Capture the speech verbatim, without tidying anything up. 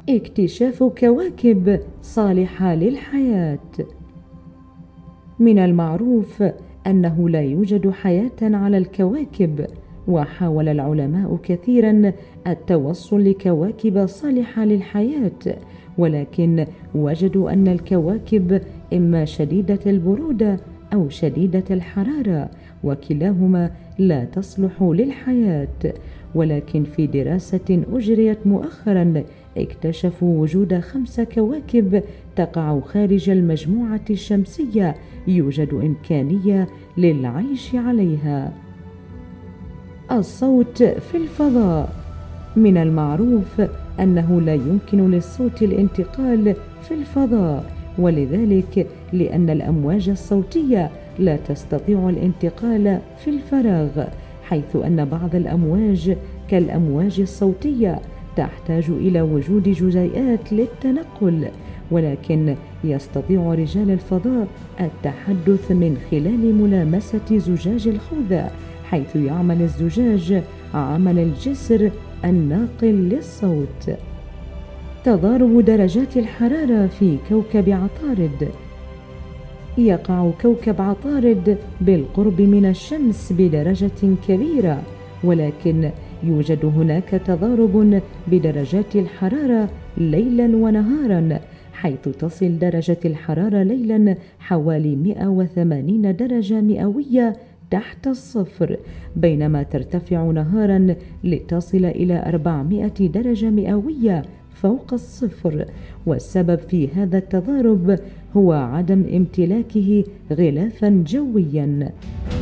اكتشاف كواكب صالحة للحياة. من المعروف أنه لا يوجد حياة على الكواكب، وحاول العلماء كثيرا التوصل لكواكب صالحة للحياة، ولكن وجدوا أن الكواكب إما شديدة البرودة أو شديدة الحرارة، وكلاهما لا تصلح للحياة. ولكن في دراسة أجريت مؤخرا اكتشفوا وجود خمس كواكب تقع خارج المجموعة الشمسية يوجد إمكانية للعيش عليها. الصوت في الفضاء. من المعروف أنه لا يمكن للصوت الانتقال في الفضاء، ولذلك لأن الأمواج الصوتية لا تستطيع الانتقال في الفراغ، حيث أن بعض الأمواج كالأمواج الصوتية تحتاج إلى وجود جزيئات للتنقل، ولكن يستطيع رجال الفضاء التحدث من خلال ملامسة زجاج الحوض، حيث يعمل الزجاج عمل الجسر الناقل للصوت. تضارب درجات الحرارة في كوكب عطارد. يقع كوكب عطارد بالقرب من الشمس بدرجة كبيرة، ولكن يوجد هناك تضارب بدرجات الحرارة ليلا ونهارا، حيث تصل درجة الحرارة ليلا حوالي مئة وثمانين درجة مئوية تحت الصفر، بينما ترتفع نهارا لتصل إلى أربعمئة درجة مئوية فوق الصفر. والسبب في هذا التضارب هو عدم امتلاكه غلافا جويا.